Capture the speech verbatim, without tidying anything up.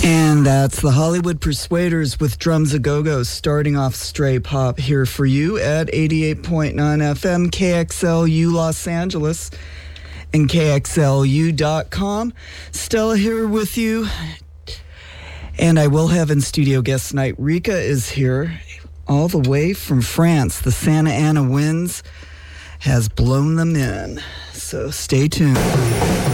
And that's the Hollywood Persuaders with Drums A Go-Go, starting off Stray Pop here for you at eighty-eight point nine F M, K X L U Los Angeles, and K X L U dot com. Stella here with you, and I will have in studio guest tonight. Rika is here all the way from France. The Santa Ana winds has blown them in, so stay tuned.